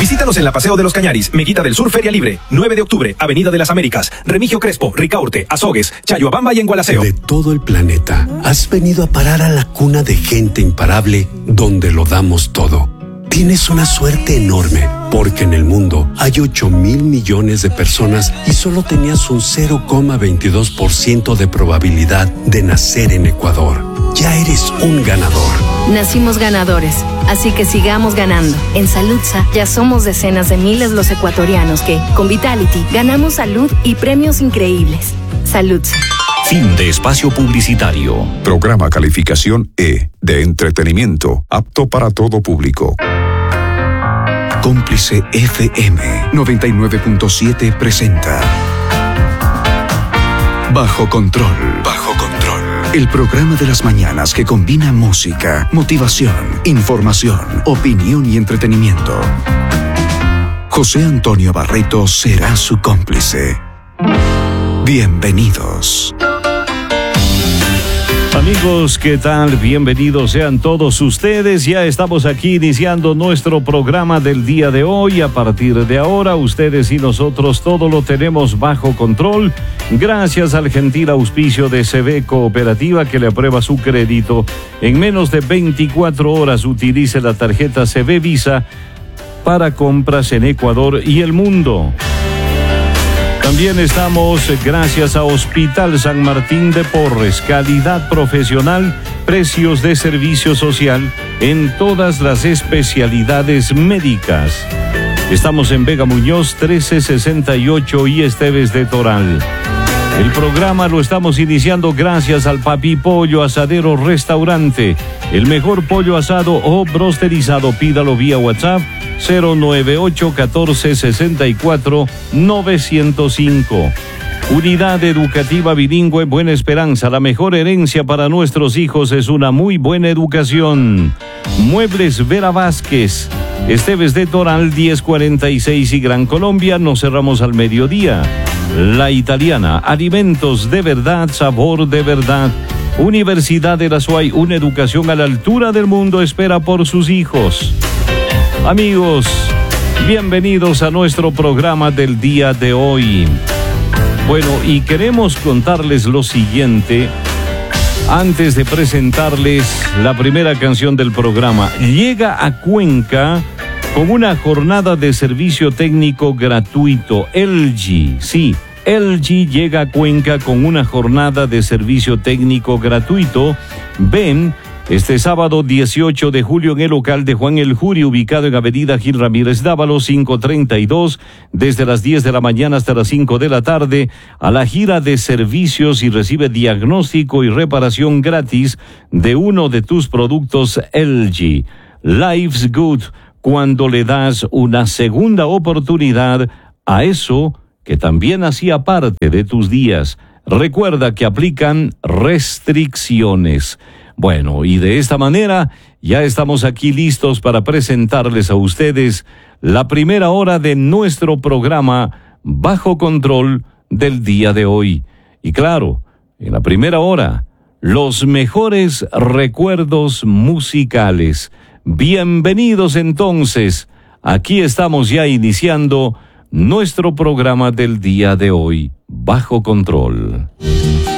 Visítanos en la Paseo de los Cañaris, Meguita del Sur Feria Libre, 9 de octubre, Avenida de las Américas, Remigio Crespo, Ricaurte, Azogues, Chayhuabamba y en Gualaceo. De todo el planeta, has venido a parar a la cuna de gente imparable, donde lo damos todo. Tienes una suerte enorme, porque en el mundo hay 8,000 millones de personas y solo tenías un 0,22% de probabilidad de nacer en Ecuador. Ya eres un ganador. Nacimos ganadores, así que sigamos ganando. En Saludsa ya somos decenas de miles los ecuatorianos que, con Vitality, ganamos salud y premios increíbles. Saludsa. Fin de espacio publicitario. Programa calificación E, de entretenimiento, apto para todo público. Cómplice FM 99.7 presenta Bajo Control. Bajo Control. El programa de las mañanas que combina música, motivación, información, opinión y entretenimiento. José Antonio Barreto será su cómplice. Bienvenidos. Amigos, ¿qué tal? Bienvenidos sean todos ustedes. Ya estamos aquí iniciando nuestro programa del día de hoy. A partir de ahora, ustedes y nosotros todo lo tenemos bajo control. Gracias al gentil auspicio de CB Cooperativa, que le aprueba su crédito. En menos de 24 horas utilice la tarjeta CB Visa para compras en Ecuador y el mundo. También estamos gracias a Hospital San Martín de Porres, calidad profesional, precios de servicio social en todas las especialidades médicas. Estamos en Vega Muñoz 1368 y Esteves de Toral. El programa lo estamos iniciando gracias al Papi Pollo Asadero Restaurante. El mejor pollo asado o brosterizado, pídalo vía WhatsApp 098 14 64 905. Unidad Educativa Bilingüe Buena Esperanza. La mejor herencia para nuestros hijos es una muy buena educación. Muebles Vera Vázquez, Esteves de Toral 1046 y Gran Colombia. Nos cerramos al mediodía. La Italiana, alimentos de verdad, sabor de verdad. Universidad de la SUAY, una educación a la altura del mundo espera por sus hijos. Amigos, bienvenidos a nuestro programa del día de hoy. Bueno, y queremos contarles lo siguiente antes de presentarles la primera canción del programa. Llega a Cuenca con una jornada de servicio técnico gratuito. LG, sí, LG llega a Cuenca con una jornada de servicio técnico gratuito. Ven este sábado 18 de julio en el local de Juan El Juri, ubicado en Avenida Gil Ramírez Dávalo 532, desde las 10 de la mañana hasta las 5 de la tarde, a la gira de servicios y recibe diagnóstico y reparación gratis de uno de tus productos LG. Life's Good, cuando le das una segunda oportunidad a eso que también hacía parte de tus días. Recuerda que aplican restricciones. Bueno, y de esta manera ya estamos aquí listos para presentarles a ustedes la primera hora de nuestro programa Bajo Control del día de hoy. Y claro, en la primera hora, los mejores recuerdos musicales. Bienvenidos entonces. Aquí estamos ya iniciando nuestro programa del día de hoy, Bajo Control.